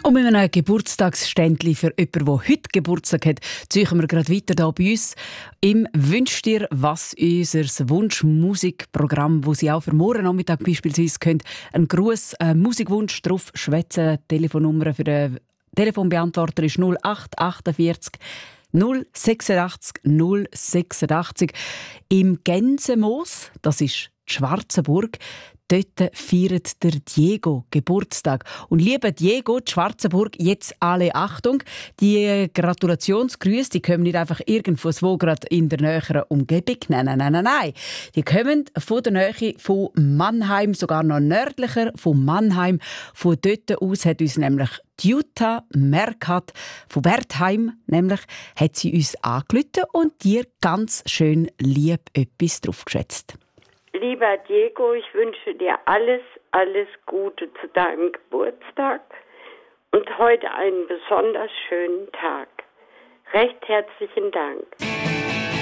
Und mit einem Geburtstagsständchen für jemanden, der heute Geburtstag hat, ziehen wir gerade weiter hier bei uns im «Wünsch dir was», unser Wunschmusikprogramm, wo Sie auch für morgen Nachmittag beispielsweise könnt einen Gruß, Musikwunsch drauf schwätzen. Die Telefonnummer für den Telefonbeantworter ist 0848 086 086. Im Gänsemoos, das ist die Schwarzenburg, dort feiert der Diego Geburtstag. Und lieber Diego, die Schwarzenburg, jetzt alle Achtung, die Gratulationsgrüße, die kommen nicht einfach irgendwo gerade in der näheren Umgebung. Nein. Die kommen von der Nähe von Mannheim, sogar noch nördlicher von Mannheim. Von dort aus hat uns nämlich Jutta Merkat von Wertheim, nämlich, hat sie uns angerufen und dir ganz schön lieb etwas draufgeschätzt. Lieber Diego, ich wünsche dir alles Gute zu deinem Geburtstag und heute einen besonders schönen Tag. Recht herzlichen Dank.